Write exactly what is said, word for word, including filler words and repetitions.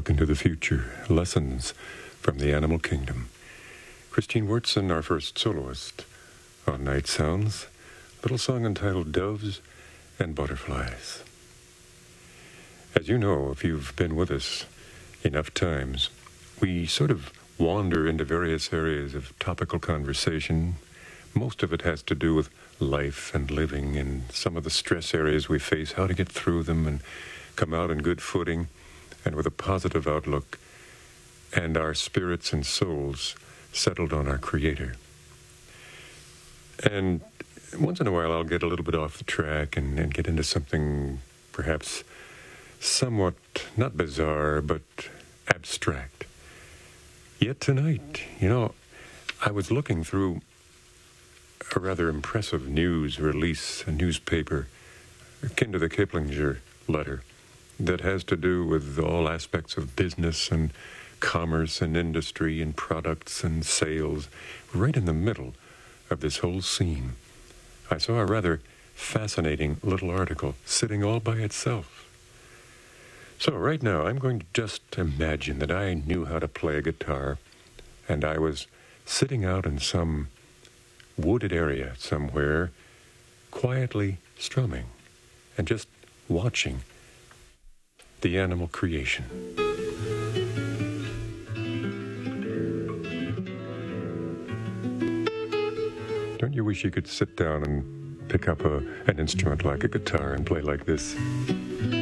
look into the future, lessons from the animal kingdom. Christine Wurtzen, our first soloist on Night Sounds, little song entitled Doves and Butterflies. As you know, if you've been with us enough times, we sort of wander into various areas of topical conversation. Most of it has to do with life and living and some of the stress areas we face, how to get through them and come out in good footing and with a positive outlook, and our spirits and souls settled on our Creator. And once in a while I'll get a little bit off the track and, and get into something perhaps somewhat, not bizarre, but abstract. Yet tonight, you know, I was looking through a rather impressive news release, a newspaper akin to the Kiplinger letter that has to do with all aspects of business and commerce and industry and products and sales. Right in the middle of this whole scene, I saw a rather fascinating little article sitting all by itself. So right now, I'm going to just imagine that I knew how to play a guitar and I was sitting out in some wooded area somewhere, quietly strumming and just watching the animal creation. Don't you wish you could sit down and pick up a, an instrument like a guitar and play like this?